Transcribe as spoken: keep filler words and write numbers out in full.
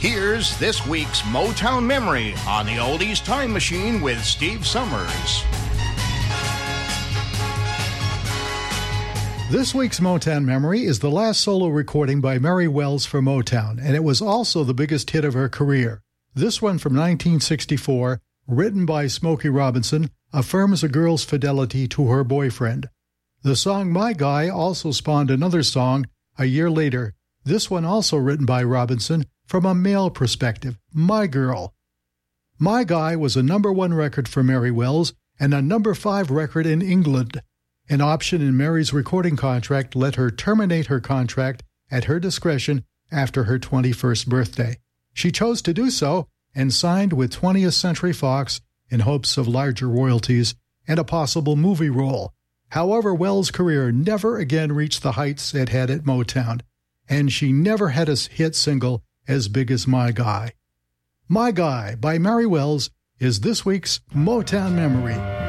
Here's this week's Motown Memory on the Oldies Time Machine with Steve Summers. This week's Motown Memory is the last solo recording by Mary Wells for Motown, and it was also the biggest hit of her career. This one from nineteen sixty-four, written by Smokey Robinson, affirms a girl's fidelity to her boyfriend. The song My Guy also spawned another song a year later, this one also written by Robinson from a male perspective, My Girl. My Guy was a number one record for Mary Wells and a number five record in England. An option in Mary's recording contract let her terminate her contract at her discretion after her twenty-first birthday. She chose to do so and signed with twentieth Century Fox in hopes of larger royalties and a possible movie role. However, Wells' career never again reached the heights it had at Motown, and she never had a hit single as big as My Guy. My Guy by Mary Wells is this week's Motown Memory.